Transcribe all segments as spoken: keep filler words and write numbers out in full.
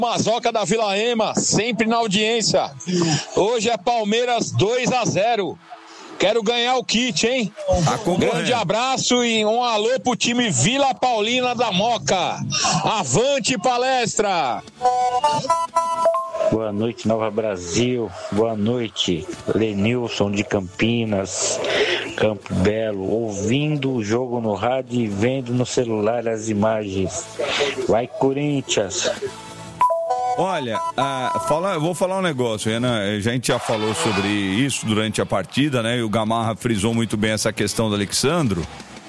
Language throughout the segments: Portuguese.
Mazoca da Vila Ema, sempre na audiência. Hoje é Palmeiras dois a zero. Quero ganhar o kit, hein? Um grande abraço e um alô pro time Vila Paulina da Moca. Avante palestra! Boa noite, Nova Brasil. Boa noite, Lenilson de Campinas, Campo Belo. Ouvindo o jogo no rádio e vendo no celular as imagens. Vai, Corinthians! Olha, ah, fala, eu vou falar um negócio, Renan. A gente já falou sobre isso durante a partida, né? E o Gamarra frisou muito bem essa questão do Alexandro.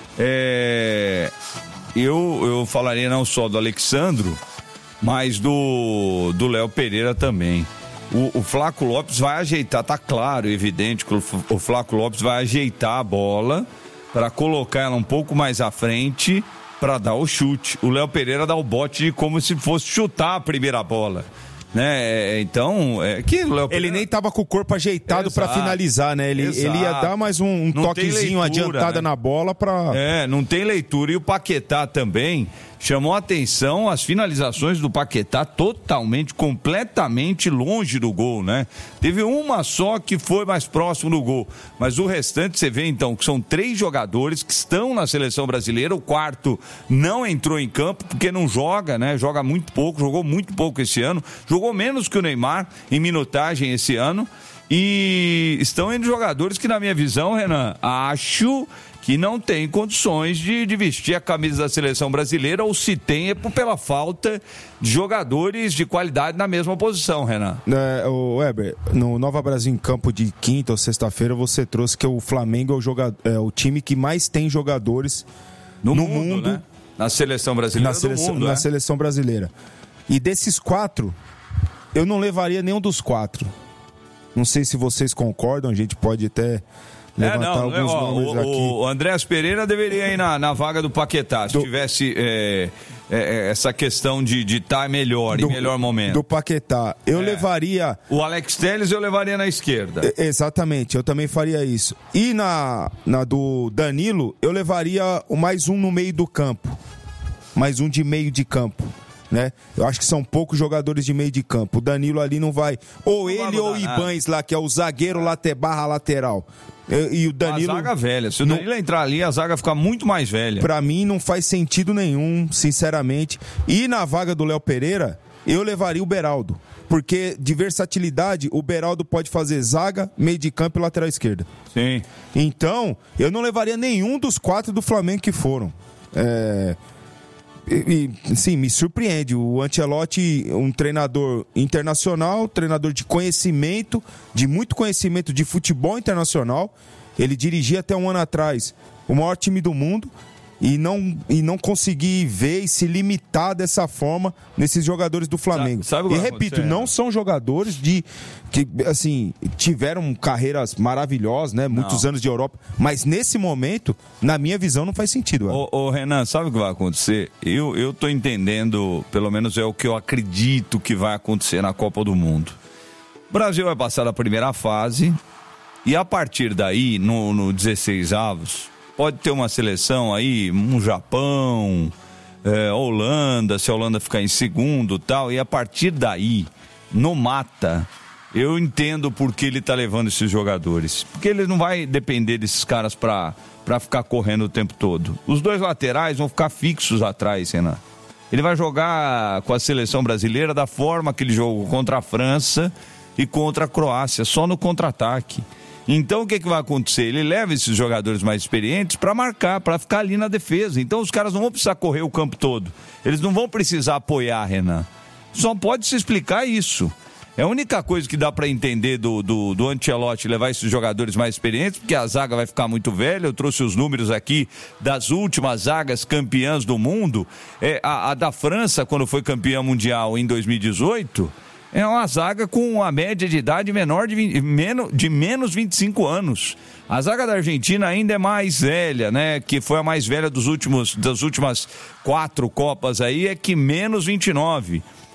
É, eu, eu falaria não só do Alexandro, mas do do Léo Pereira também. O, o Flaco Lopes vai ajeitar, tá claro, evidente que o, o Flaco Lopes vai ajeitar a bola para colocar ela um pouco mais à frente para dar o chute. O Léo Pereira dá o bote de como se fosse chutar a primeira bola, né? Então, é que o Léo Pereira... Ele nem tava com o corpo ajeitado para finalizar, né? Ele, ele ia dar mais um, um toquezinho, leitura, adiantada, né, na bola para... É, não tem leitura. E o Paquetá também chamou a atenção as finalizações do Paquetá totalmente, completamente longe do gol, né? Teve uma só que foi mais próximo do gol, mas o restante você vê então que são três jogadores que estão na seleção brasileira. O quarto não entrou em campo porque não joga, né? Joga muito pouco, jogou muito pouco esse ano, jogou menos que o Neymar em minutagem esse ano. E estão indo jogadores que, na minha visão, Renan, acho que não tem condições de, de vestir a camisa da seleção brasileira, ou se tem é pela falta de jogadores de qualidade na mesma posição, Renan. É, o Weber, no Nova Brasil em Campo de quinta ou sexta-feira, você trouxe que o Flamengo é o, jogador, é o time que mais tem jogadores no, no mundo, mundo né? Na seleção brasileira na seleção, do mundo, na é? seleção brasileira. E desses quatro, eu não levaria nenhum dos quatro. Não sei se vocês concordam, a gente pode até levantar é, não, alguns ó, nomes o, aqui. O Andréas Pereira deveria ir na, na vaga do Paquetá, se do, tivesse é, é, essa questão de estar tá melhor, do, em melhor momento. Do Paquetá. Eu é. levaria... O Alex Telles eu levaria na esquerda. É, exatamente, eu também faria isso. E na, na do Danilo, eu levaria mais um no meio do campo. Mais um de meio de campo. Né? Eu acho que são poucos jogadores de meio de campo. O Danilo ali não vai. Ou não ele ou o Ibanes lá, que é o zagueiro late, barra lateral. E, e o Danilo. A zaga velha. Se o Danilo não... entrar ali, a zaga fica muito mais velha. Pra mim não faz sentido nenhum, sinceramente. E na vaga do Léo Pereira, eu levaria o Beraldo. Porque de versatilidade, o Beraldo pode fazer zaga, meio de campo e lateral esquerda. Sim. Então, eu não levaria nenhum dos quatro do Flamengo que foram. É. E, sim, me surpreende. O Ancelotti, um treinador internacional, treinador de conhecimento, de muito conhecimento de futebol internacional. Ele dirigia até um ano atrás o maior time do mundo e não, e não conseguir ver e se limitar dessa forma nesses jogadores do Flamengo. Sabe, sabe e repito, não são jogadores de que assim tiveram carreiras maravilhosas, né? Muitos não. anos de Europa, mas nesse momento, na minha visão, não faz sentido. Ô, ô Renan, sabe o que vai acontecer? Eu, eu tô entendendo, pelo menos é o que eu acredito que vai acontecer na Copa do Mundo. O Brasil vai passar da primeira fase e a partir daí, no, no dezesseis avos, pode ter uma seleção aí, um Japão, é, Holanda, se a Holanda ficar em segundo e tal, e a partir daí, no mata, eu entendo por que ele tá levando esses jogadores. Porque ele não vai depender desses caras pra, pra ficar correndo o tempo todo. Os dois laterais vão ficar fixos atrás, Renan. Ele vai jogar com a seleção brasileira da forma que ele jogou contra a França e contra a Croácia, só no contra-ataque. Então o que, que vai acontecer? Ele leva esses jogadores mais experientes para marcar, para ficar ali na defesa. Então os caras não vão precisar correr o campo todo. Eles não vão precisar apoiar, Renan. Só pode se explicar isso. É a única coisa que dá para entender do, do, do Ancelotti levar esses jogadores mais experientes, porque a zaga vai ficar muito velha. Eu trouxe os números aqui das últimas zagas campeãs do mundo. É, a, a da França, quando foi campeã mundial em dois mil e dezoito... é uma zaga com uma média de idade menor de, vinte, menos, de menos vinte e cinco anos. A zaga da Argentina ainda é mais velha, né? Que foi a mais velha dos últimos, das últimas quatro Copas aí, é que menos vinte e nove.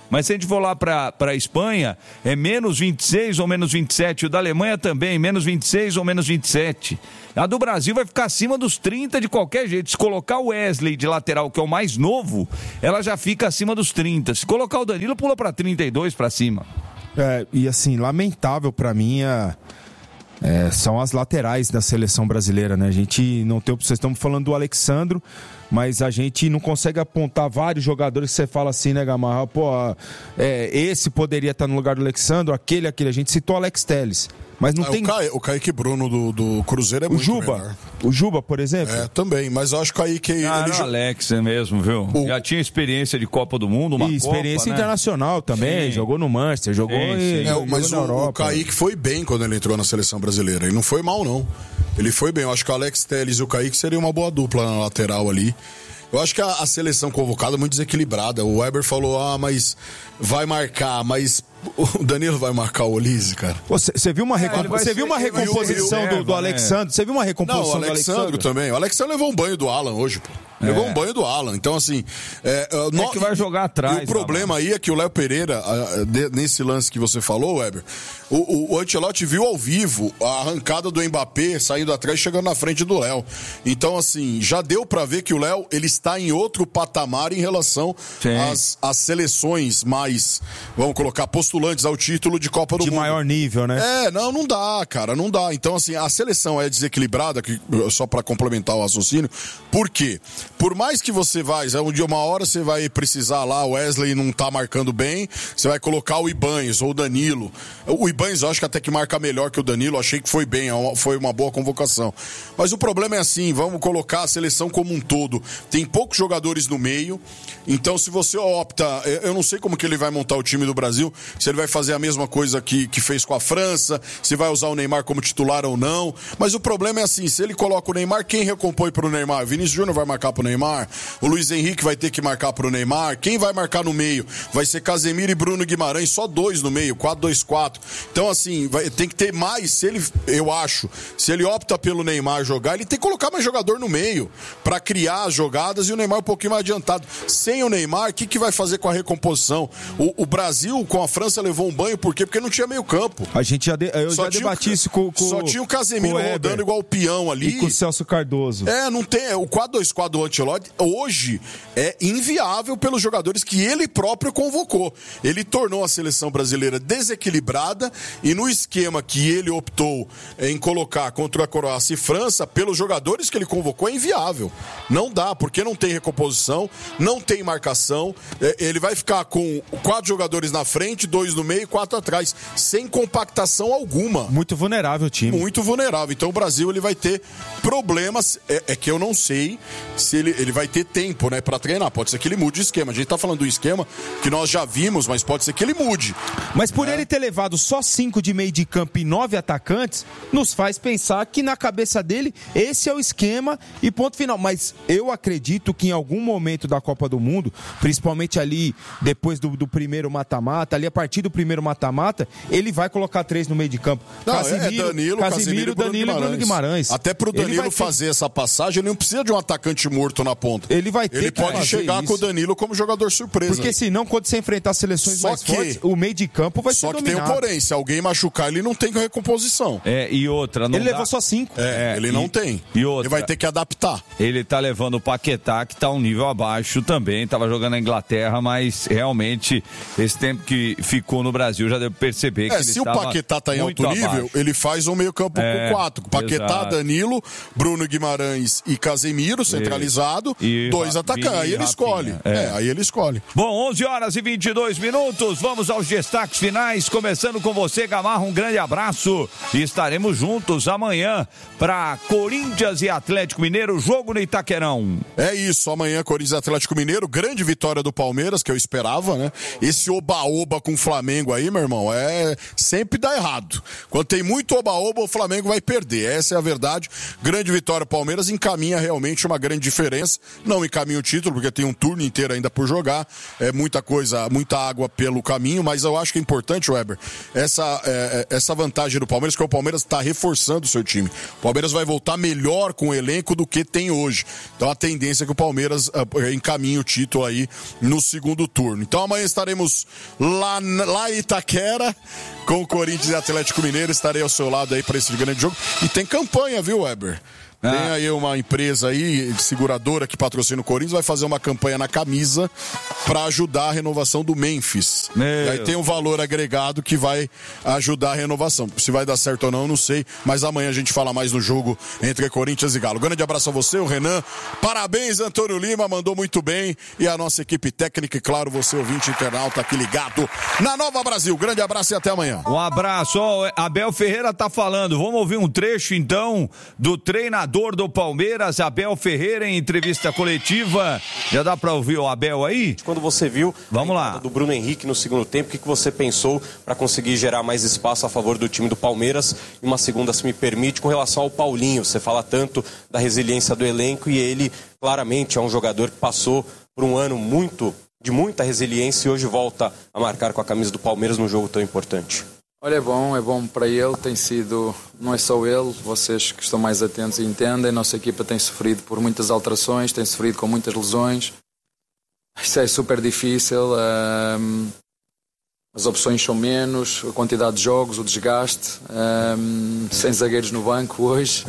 Mas se a gente for lá para a Espanha, é menos vinte e seis ou menos vinte e sete. O da Alemanha também, menos vinte e seis ou menos vinte e sete. A do Brasil vai ficar acima dos trinta de qualquer jeito. Se colocar o Wesley de lateral, que é o mais novo, ela já fica acima dos trinta. Se colocar o Danilo, pula para trinta e dois para cima. É, e assim, lamentável para mim é, é, são as laterais da seleção brasileira, né? A gente não tem opção. Estamos falando do Alexandro, mas a gente não consegue apontar vários jogadores que você fala assim, né, Gamarra? Pô, é, esse poderia estar no lugar do Alexandro, aquele, aquele. A gente citou o Alex Telles. Mas não é, tem... o, Ca... o Kaique Bruno do, do Cruzeiro é o muito Juba. melhor. O Juba, por exemplo? É, também, mas eu acho que o Kaique... Ah, ele... não, Alex é mesmo, viu? O... Já tinha experiência de Copa do Mundo, uma e experiência Copa, internacional, né? Também, sim. Jogou no Manchester, jogou sim, em... sim. É, jogou mas na o, Europa. o Kaique foi bem quando ele entrou na seleção brasileira, ele não foi mal não. Ele foi bem, eu acho que o Alex Telles e o Kaique seriam uma boa dupla na lateral ali. Eu acho que a, a seleção convocada é muito desequilibrada. O Weber falou, ah, mas vai marcar, mas o Danilo vai marcar o Olise, cara. Você viu uma, recomp... é, viu uma recomposição eu, eu, eu, do, do Alexandre? Você viu uma recomposição não, o Alexandre do Alexandre também. O Alexandre levou um banho do Alan hoje, pô. Levou é. um banho do Alan. Então, assim... É, é no... que vai jogar atrás. E o problema aí é que o Léo Pereira, nesse lance que você falou, Weber, o, o, o Ancelotti viu ao vivo a arrancada do Mbappé saindo atrás e chegando na frente do Léo. Então, assim, já deu pra ver que o Léo, ele está em outro patamar em relação às, às seleções mais, vamos colocar, postulantes ao título de Copa do de Mundo. De maior nível, né? É, não, não dá, cara, não dá. Então, assim, a seleção é desequilibrada, que, só pra complementar o raciocínio, por quê? Por mais que você vai, um dia, uma hora você vai precisar lá, o Wesley não tá marcando bem, você vai colocar o Ibanez ou o Danilo. O Ibanez eu acho que até que marca melhor que o Danilo, achei que foi bem, foi uma boa convocação. Mas o problema é assim, vamos colocar a seleção como um todo. Tem poucos jogadores no meio, então se você opta, eu não sei como que ele vai montar o time do Brasil, se ele vai fazer a mesma coisa que, que fez com a França, se vai usar o Neymar como titular ou não, mas o problema é assim, se ele coloca o Neymar, quem recompõe pro Neymar? O Vinícius Júnior vai marcar pro Neymar, o Luiz Henrique vai ter que marcar pro Neymar, quem vai marcar no meio? Vai ser Casemiro e Bruno Guimarães, só dois no meio, quatro dois quatro. Então assim, vai, tem que ter mais, se ele, eu acho, se ele opta pelo Neymar jogar, ele tem que colocar mais jogador no meio, pra criar as jogadas e o Neymar um pouquinho mais adiantado. Sem o Neymar, o que, que vai fazer com a recomposição? O, o Brasil com a França levou um banho, por quê? Porque não tinha meio campo. A gente já, de, eu só já debati o, isso com, com Só tinha o Casemiro o rodando igual o peão ali. E com o Celso Cardoso. É, não tem. O quatro dois quatro do Ancelotti hoje é inviável pelos jogadores que ele próprio convocou. Ele tornou a seleção brasileira desequilibrada e no esquema que ele optou em colocar contra a Croácia e França, pelos jogadores que ele convocou, é inviável. Não dá, porque não tem recomposição, não tem marcação. Ele vai ficar com quatro jogadores na frente, dois no meio e quatro atrás, sem compactação alguma. Muito vulnerável o time. Muito vulnerável. Então o Brasil ele vai ter problemas. É, é que eu não sei se ele, ele vai ter tempo, né, pra treinar. Pode ser que ele mude o esquema. A gente tá falando do esquema que nós já vimos, mas pode ser que ele mude. Mas por é. ele ter levado só cinco de meio de campo e nove atacantes, nos faz pensar que na cabeça dele esse é o esquema e ponto final. Mas eu acredito que em algum momento da Copa do Mundo, principalmente ali depois do, do primeiro mata-mata, ali a partir do primeiro mata-mata, ele vai colocar três no meio de campo. Não, Casimiro, é Danilo, Casimiro, Casimiro Danilo e Bruno Guimarães. Até pro Danilo ter... fazer essa passagem, ele não precisa de um atacante morto na ponta. Ele vai ter Ele que pode chegar isso. com o Danilo como jogador surpresa. Porque senão, quando você enfrentar seleções só mais que, fortes, o meio de campo vai só ser que dominado. tem um porém, se alguém machucar, ele não tem recomposição. É, e outra, não Ele dá... levou só cinco. É, É, ele e, não tem. E outra, ele vai ter que adaptar. Ele tá levando o Paquetá, que tá um nível abaixo também, tava jogando na Inglaterra, mas realmente esse tempo que ficou no Brasil já deu pra perceber é, que ele se o estava Paquetá tá em alto muito nível, abaixo. ele faz um meio campo É, com quatro. Paquetá, exato. Danilo, Bruno Guimarães e Casemiro, centralizado, E- dois e atacantes. Aí ele Rafinha, escolhe. é. É, aí ele escolhe. Bom, onze horas e vinte e dois minutos, vamos aos destaques finais, começando com você, Gamarra, um grande abraço e estaremos juntos amanhã para Corinthians e Atlético Mineiro, jogo no Itaquerão. É isso, amanhã Corinthians e Atlético Mineiro, grande vitória do Palmeiras, que eu esperava, né? Esse oba-oba com Flamengo aí, meu irmão, é sempre dá errado. Quando tem muito oba-oba, o Flamengo vai perder. Essa é a verdade. Grande vitória, Palmeiras encaminha realmente uma grande diferença. Não encaminha o título, porque tem um turno inteiro ainda por jogar. É muita coisa, muita água pelo caminho, mas eu acho que é importante, Weber, essa, é, essa vantagem do Palmeiras, que o Palmeiras está reforçando o seu time. O Palmeiras vai voltar melhor com o elenco do que tem hoje. Então a tendência é que o Palmeiras uh, encaminhe o título aí no segundo turno. Então amanhã estaremos lá, lá em Itaquera com o Corinthians e Atlético Mineiro. Estarei ao seu lado aí para esse grande jogo. E tem campanha, viu, Weber? Ah. Tem aí uma empresa aí, seguradora, que patrocina o Corinthians, vai fazer uma campanha na camisa para ajudar a renovação do Memphis. Meu. E aí tem um valor agregado que vai ajudar a renovação. Se vai dar certo ou não, eu não sei. Mas amanhã a gente fala mais no jogo entre Corinthians e Galo. Grande abraço a você, o Renan. Parabéns, Antônio Lima, mandou muito bem. E a nossa equipe técnica, e claro, você, ouvinte internauta aqui ligado na Nova Brasil. Grande abraço e até amanhã. Um abraço. Ó, Abel Ferreira tá falando. Vamos ouvir um trecho, então, do treinador do Palmeiras, Abel Ferreira, em entrevista coletiva. Já dá pra ouvir o Abel aí? Quando você viu Vamos lá. do Bruno Henrique no segundo tempo, o que, que você pensou para conseguir gerar mais espaço a favor do time do Palmeiras? E uma segunda, se me permite, com relação ao Paulinho. Você fala tanto da resiliência do elenco e ele claramente é um jogador que passou por um ano muito, de muita resiliência e hoje volta a marcar com a camisa do Palmeiras num jogo tão importante. Olha, é bom, é bom para ele, tem sido, não é só ele, vocês que estão mais atentos e entendem, a nossa equipa tem sofrido por muitas alterações, tem sofrido com muitas lesões, isso é super difícil, um, as opções são menos, a quantidade de jogos, o desgaste, um, sem zagueiros no banco hoje,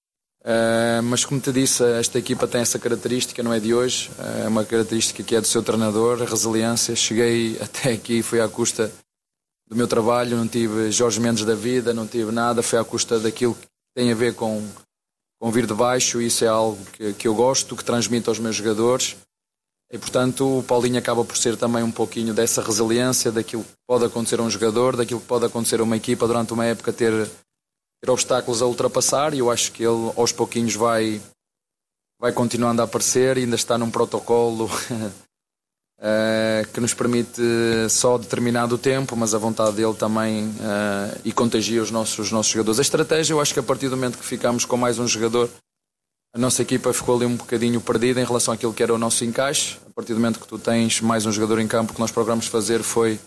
uh, mas como te disse, esta equipa tem essa característica, não é de hoje, é uma característica que é do seu treinador, a resiliência. Cheguei até aqui, foi à custa do meu trabalho, não tive Jorge Mendes da vida, não tive nada, foi à custa daquilo que tem a ver com, com vir de baixo, e isso é algo que, que eu gosto, que transmito aos meus jogadores, e portanto o Paulinho acaba por ser também um pouquinho dessa resiliência, daquilo que pode acontecer a um jogador, daquilo que pode acontecer a uma equipa durante uma época ter, ter obstáculos a ultrapassar, e eu acho que ele aos pouquinhos vai, vai continuando a aparecer, e ainda está num protocolo Uh, que nos permite só determinado tempo, mas a vontade dele também uh, e contagia os nossos, os nossos jogadores. A estratégia, eu acho que a partir do momento que ficamos com mais um jogador, a nossa equipa ficou ali um bocadinho perdida em relação àquilo que era o nosso encaixe. A partir do momento que tu tens mais um jogador em campo, o que nós procuramos fazer foi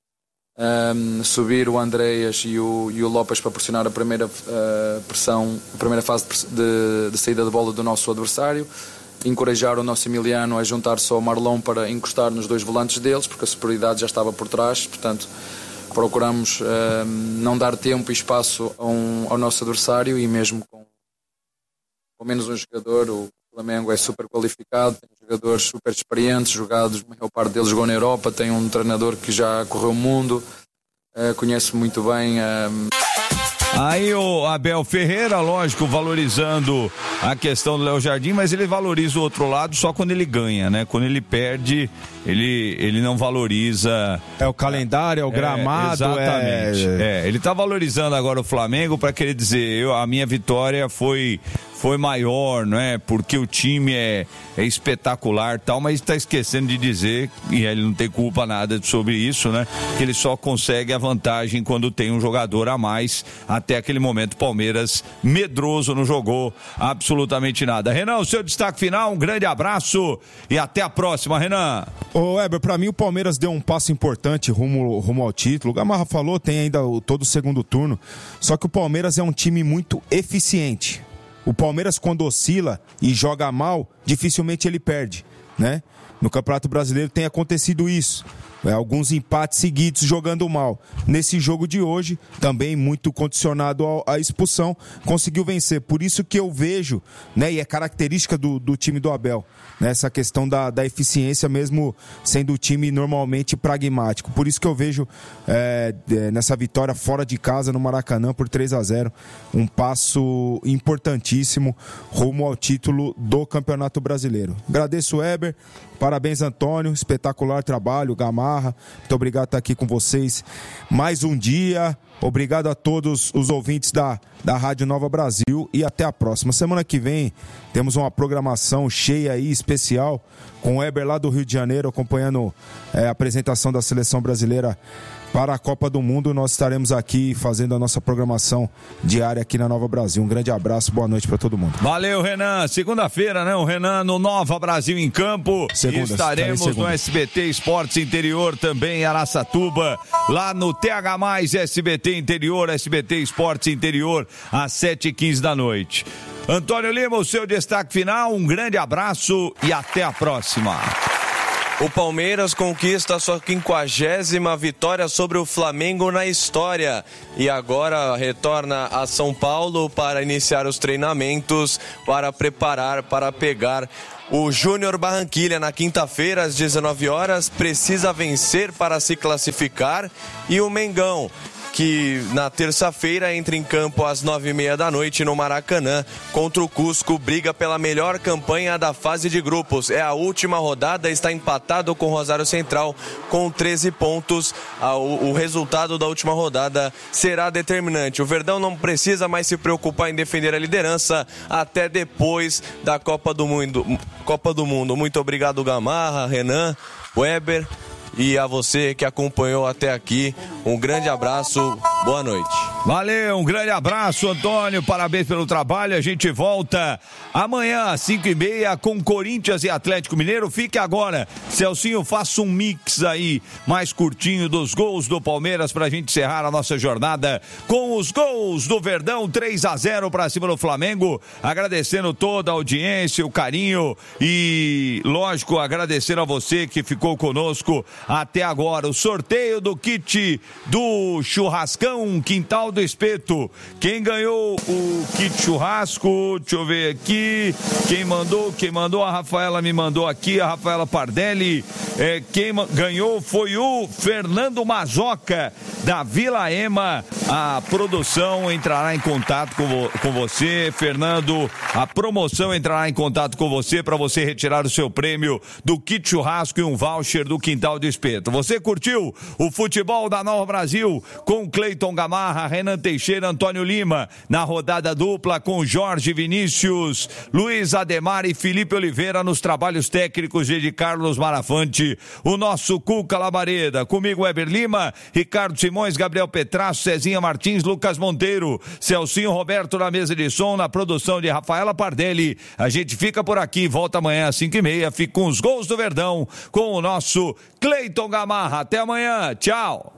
um, subir o Andreas e o, e o Lopes para pressionar a primeira uh, pressão, a primeira fase de, de saída de bola do nosso adversário, encorajar o nosso Emiliano a juntar-se ao Marlon para encostar nos dois volantes deles, porque a superioridade já estava por trás, portanto procuramos uh, não dar tempo e espaço a um, ao nosso adversário, e mesmo com, com menos um jogador, o Flamengo é super qualificado, tem jogadores super experientes, jogados, a maior parte deles jogou na Europa, tem um treinador que já correu o mundo, uh, conhece muito bem uh, Aí o Abel Ferreira, lógico, valorizando a questão do Léo Jardim, mas ele valoriza o outro lado só quando ele ganha, né? Quando ele perde, ele, ele não valoriza. É o calendário, é o gramado. É, exatamente. É... É, ele tá valorizando agora o Flamengo para querer dizer, eu, a minha vitória foi, foi maior, não é? Porque o time é, é espetacular e tal, mas está esquecendo de dizer, e ele não tem culpa nada sobre isso, né? Que ele só consegue a vantagem quando tem um jogador a mais. Até aquele momento, o Palmeiras medroso, não jogou absolutamente nada. Renan, o seu destaque final, um grande abraço e até a próxima, Renan. Ô, Weber, pra mim o Palmeiras deu um passo importante rumo, rumo ao título. O Gamarra falou, tem ainda o, todo o segundo turno. Só que o Palmeiras é um time muito eficiente. O Palmeiras, quando oscila e joga mal, dificilmente ele perde, né? No Campeonato Brasileiro tem acontecido isso. É, alguns empates seguidos jogando mal. Nesse jogo de hoje, também muito condicionado à expulsão, conseguiu vencer. Por isso que eu vejo, né, e é característica do, do time do Abel, né, essa questão da, da eficiência, mesmo sendo o time normalmente pragmático. Por isso que eu vejo é, nessa vitória fora de casa no Maracanã por três a zero, um passo importantíssimo rumo ao título do Campeonato Brasileiro. Agradeço o Weber, parabéns Antônio, espetacular trabalho, Gamarra. Muito obrigado por estar aqui com vocês mais um dia. Obrigado a todos os ouvintes da, da Rádio Nova Brasil Valeu e até a próxima. Semana que vem temos uma programação cheia aí, especial, com o Eber lá do Rio de Janeiro, acompanhando é, a apresentação da Seleção Brasileira para a Copa do Mundo. Nós estaremos aqui fazendo a nossa programação diária aqui na Nova Brasil. Um grande abraço, boa noite para todo mundo. Valeu, Renan. Segunda-feira, né? O Renan no Nova Brasil em Campo. Segunda, estaremos no S B T Esportes Interior também em Araçatuba, lá no T H mais S B T Interior, S B T Esportes Interior, às sete e quinze da noite. Antônio Lima, o seu destaque final, um grande abraço e até a próxima. O Palmeiras conquista a sua quinquagésima vitória sobre o Flamengo na história e agora retorna a São Paulo para iniciar os treinamentos, para preparar, para pegar o Júnior Barranquilla na quinta-feira às dezenove horas. Precisa vencer para se classificar, e o Mengão, que na terça-feira entra em campo às nove e meia da noite no Maracanã contra o Cusco, briga pela melhor campanha da fase de grupos. É a última rodada, está empatado com o Rosário Central com treze pontos. O resultado da última rodada será determinante. O Verdão não precisa mais se preocupar em defender a liderança até depois da Copa do Mundo. Copa do Mundo. Muito obrigado, Gamarra, Renan, Weber. E a você que acompanhou até aqui, um grande abraço, boa noite. Valeu, um grande abraço, Antônio, parabéns pelo trabalho. A gente volta amanhã às cinco e meia com Corinthians e Atlético Mineiro. Fique agora, Celcinho, faça um mix aí mais curtinho dos gols do Palmeiras pra gente encerrar a nossa jornada com os gols do Verdão, três a zero pra cima do Flamengo. Agradecendo toda a audiência, o carinho e, lógico, agradecendo a você que ficou conosco até agora. O sorteio do kit do churrascão Quintal do Espeto. Quem ganhou o kit churrasco? Deixa eu ver aqui. Quem mandou? Quem mandou? A Rafaela me mandou aqui. A Rafaela Pardelli. É, quem ganhou foi o Fernando Mazoca, da Vila Ema. A produção entrará em contato com, vo com você, Fernando. A promoção entrará em contato com você para você retirar o seu prêmio do kit churrasco e um voucher do Quintal do Espeto. Você curtiu o futebol da Nova Brasil com Cleiton Gamarra, Renan Teixeira, Antônio Lima, na rodada dupla com Jorge Vinícius, Luiz Ademar e Felipe Oliveira nos trabalhos técnicos de Carlos Marafante, o nosso Cuca Labareda, comigo Weber Lima, Ricardo Simões, Gabriel Petrasso, Cezinha Martins, Lucas Monteiro, Celcinho Roberto na mesa de som, na produção de Rafaela Pardelli. A gente fica por aqui, volta amanhã às cinco e meia, fica com os gols do Verdão, com o nosso Cleiton Gamarra. Até amanhã, tchau.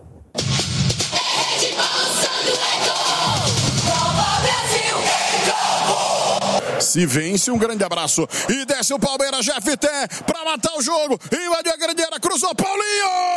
Se vence, um grande abraço. E desce o Palmeiras, G F T, pra matar o jogo. Invadiu a grandeira, cruzou Paulinho!